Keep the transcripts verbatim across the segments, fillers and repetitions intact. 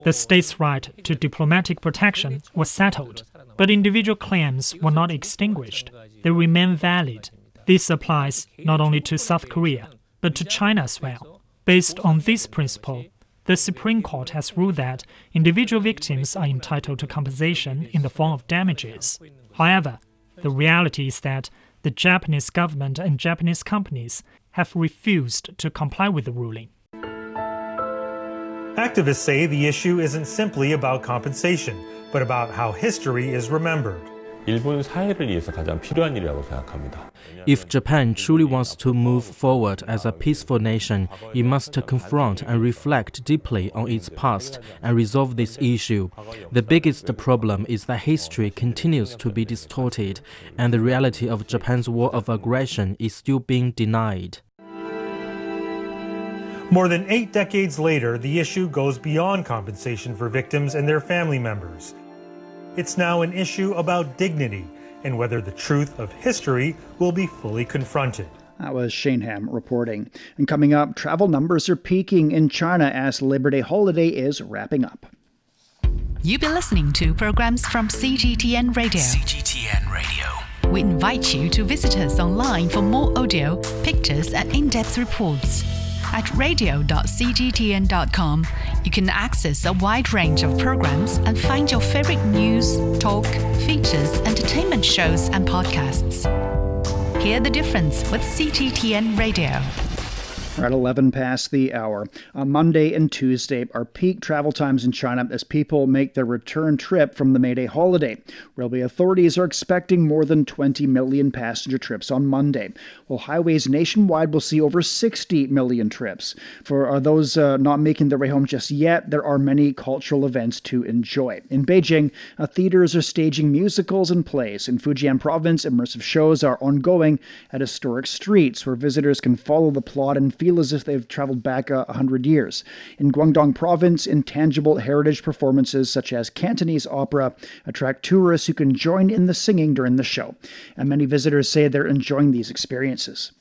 The state's right to diplomatic protection was settled, but individual claims were not extinguished. They remain valid. This applies not only to South Korea, but to China as well. Based on this principle, the Supreme Court has ruled that individual victims are entitled to compensation in the form of damages. However, the reality is that the Japanese government and Japanese companies have refused to comply with the ruling. Activists say the issue isn't simply about compensation, but about how history is remembered. If Japan truly wants to move forward as a peaceful nation, it must confront and reflect deeply on its past and resolve this issue. The biggest problem is that history continues to be distorted, and the reality of Japan's war of aggression is still being denied. More than eight decades later, the issue goes beyond compensation for victims and their family members. It's now an issue about dignity and whether the truth of history will be fully confronted. That was Shane Ham reporting. And coming up, travel numbers are peaking in China as Labor Day holiday is wrapping up. You've been listening to programs from C G T N Radio. C G T N Radio. We invite you to visit us online for more audio, pictures, and in-depth reports. At radio dot c g t n dot com, you can access a wide range of programs and find your favorite news, talk, features, entertainment shows, and podcasts. Hear the difference with C G T N Radio. We're at eleven past the hour. On Monday and Tuesday are peak travel times in China as people make their return trip from the May Day holiday. Railway authorities are expecting more than twenty million passenger trips on Monday, while highways nationwide will see over sixty million trips. For those uh, not making their way home just yet, there are many cultural events to enjoy. In Beijing, uh, theaters are staging musicals and plays. In Fujian province, immersive shows are ongoing at historic streets where visitors can follow the plot and feel as if they've traveled back a uh, hundred years. In Guangdong province, intangible heritage performances such as Cantonese opera attract tourists who can join in the singing during the show. And many visitors say they're enjoying these experiences.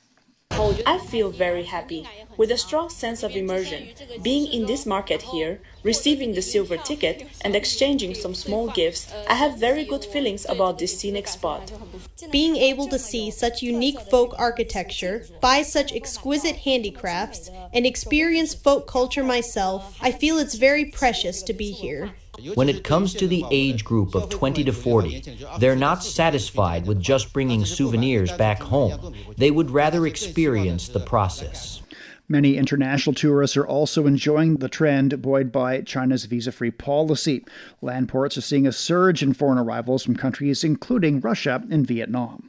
I feel very happy, with a strong sense of immersion, being in this market here, receiving the silver ticket and exchanging some small gifts. I have very good feelings about this scenic spot. Being able to see such unique folk architecture, buy such exquisite handicrafts, and experience folk culture myself, I feel it's very precious to be here. When it comes to the age group of twenty to forty, they're not satisfied with just bringing souvenirs back home. They would rather experience the process. Many international tourists are also enjoying the trend buoyed by China's visa-free policy. Land ports are seeing a surge in foreign arrivals from countries including Russia and Vietnam.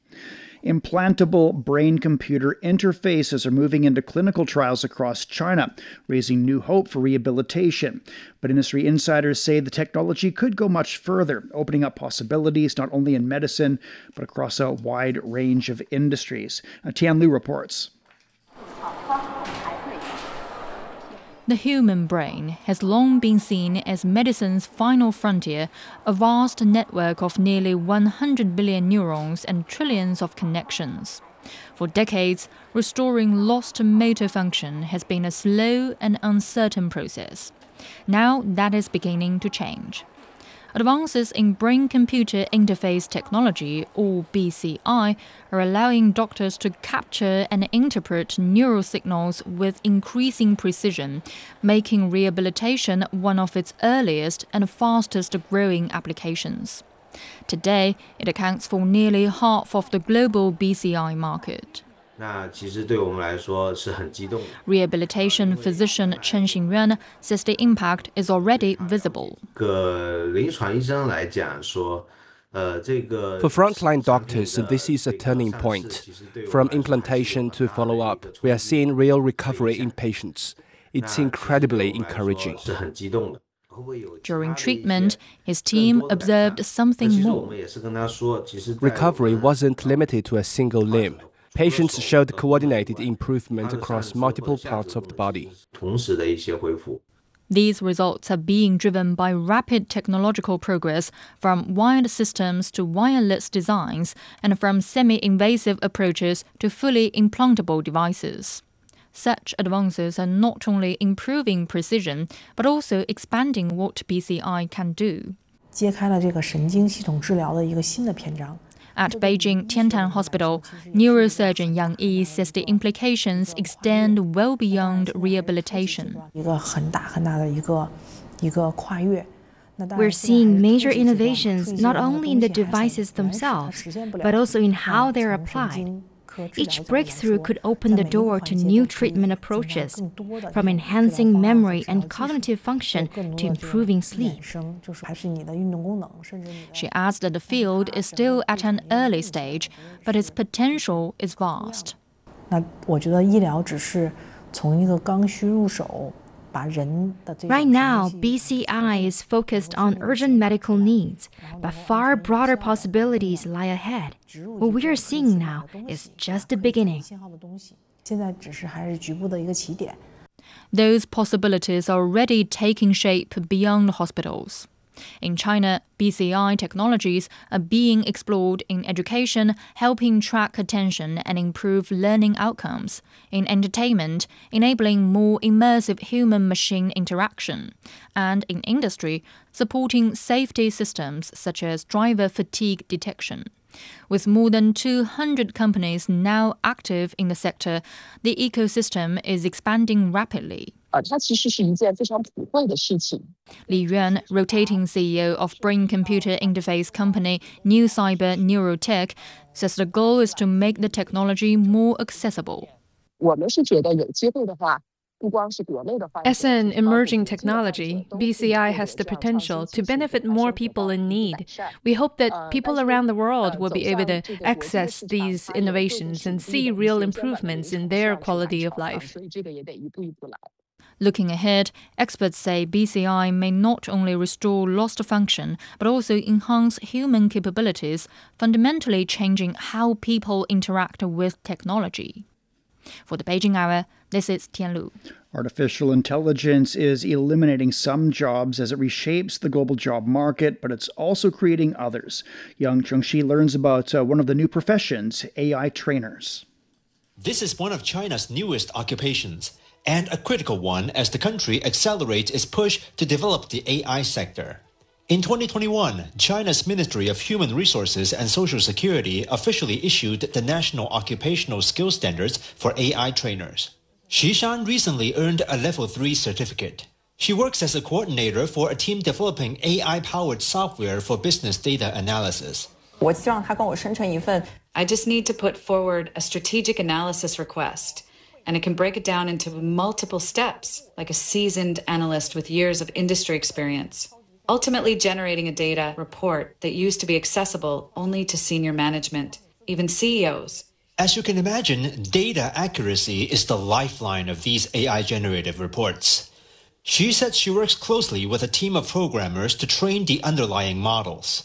Implantable brain-computer interfaces are moving into clinical trials across China, raising new hope for rehabilitation. But industry insiders say the technology could go much further, opening up possibilities not only in medicine, but across a wide range of industries. Tian Liu reports. The human brain has long been seen as medicine's final frontier, a vast network of nearly one hundred billion neurons and trillions of connections. For decades, restoring lost motor function has been a slow and uncertain process. Now that is beginning to change. Advances in brain-computer interface technology, or B C I, are allowing doctors to capture and interpret neural signals with increasing precision, making rehabilitation one of its earliest and fastest-growing applications. Today, it accounts for nearly half of the global B C I market. Rehabilitation physician Chen Xingyuan says the impact is already visible. For frontline doctors, this is a turning point. From implantation to follow-up, we are seeing real recovery in patients. It's incredibly encouraging. During treatment, his team observed something more. Recovery wasn't limited to a single limb. Patients showed coordinated improvement across multiple parts of the body. These results are being driven by rapid technological progress, from wired systems to wireless designs, and from semi-invasive approaches to fully implantable devices. Such advances are not only improving precision, but also expanding what B C I can do. 揭开了这个神经系统治疗的一个新的篇章。 At Beijing Tiantan Hospital, neurosurgeon Yang Yi says the implications extend well beyond rehabilitation. 一个很大很大的一个一个跨越。 We're seeing major innovations not only in the devices themselves, but also in how they're applied. Each breakthrough could open the door to new treatment approaches, from enhancing memory and cognitive function to improving sleep. She adds that the field is still at an early stage, but its potential is vast. 那我觉得医疗只是从一个刚需入手。 Right now, B C I is focused on urgent medical needs, but far broader possibilities lie ahead. What we are seeing now is just the beginning. Those possibilities are already taking shape beyond hospitals. In China, B C I technologies are being explored in education, helping track attention and improve learning outcomes. In entertainment, enabling more immersive human-machine interaction. And in industry, supporting safety systems such as driver fatigue detection. With more than two hundred companies now active in the sector, the ecosystem is expanding rapidly. Li Yuan, rotating C E O of brain-computer interface company New Cyber Neurotech, says the goal is to make the technology more accessible. As an emerging technology, B C I has the potential to benefit more people in need. We hope that people around the world will be able to access these innovations and see real improvements in their quality of life. Looking ahead, experts say B C I may not only restore lost function, but also enhance human capabilities, fundamentally changing how people interact with technology. For the Beijing Hour, this is Tian Lu. Artificial intelligence is eliminating some jobs as it reshapes the global job market, but it's also creating others. Yang Chengxi learns about uh, one of the new professions, A I trainers. This is one of China's newest occupations, and a critical one as the country accelerates its push to develop the A I sector. In twenty twenty-one, China's Ministry of Human Resources and Social Security officially issued the National Occupational Skills Standards for A I trainers. Xu Shan recently earned a Level three certificate. She works as a coordinator for a team developing A I-powered software for business data analysis. I just need to put forward a strategic analysis request, and it can break it down into multiple steps, like a seasoned analyst with years of industry experience, ultimately generating a data report that used to be accessible only to senior management, even C E Os. As you can imagine, data accuracy is the lifeline of these A I-generated reports. She said she works closely with a team of programmers to train the underlying models.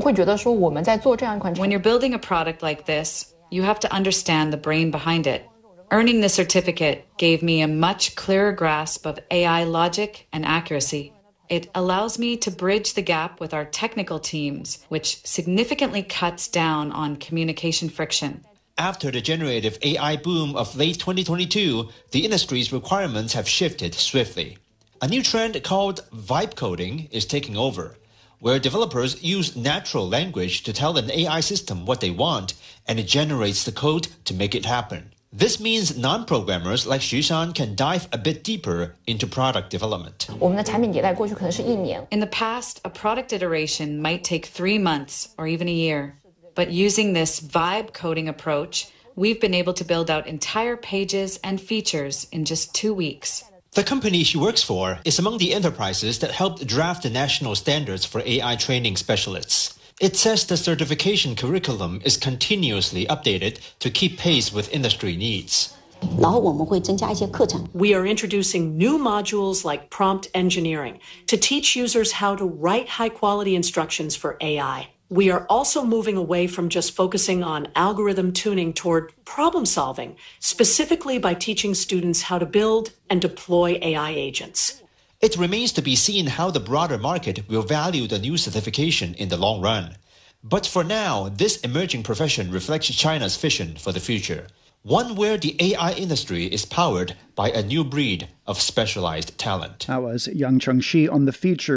When you're building a product like this, you have to understand the brain behind it. Earning the certificate gave me a much clearer grasp of A I logic and accuracy. It allows me to bridge the gap with our technical teams, which significantly cuts down on communication friction. After the generative A I boom of late twenty twenty-two, the industry's requirements have shifted swiftly. A new trend called vibe coding is taking over, where developers use natural language to tell an A I system what they want, and it generates the code to make it happen. This means non-programmers like Xu Shan can dive a bit deeper into product development. In the past, a product iteration might take three months or even a year. But using this vibe coding approach, we've been able to build out entire pages and features in just two weeks. The company she works for is among the enterprises that helped draft the national standards for A I training specialists. It says the certification curriculum is continuously updated to keep pace with industry needs. We are introducing new modules like prompt engineering to teach users how to write high-quality instructions for A I. We are also moving away from just focusing on algorithm tuning toward problem solving, specifically by teaching students how to build and deploy A I agents. It remains to be seen how the broader market will value the new certification in the long run. But for now, this emerging profession reflects China's vision for the future, one where the A I industry is powered by a new breed of specialized talent. That was Yang Chengxi on the feature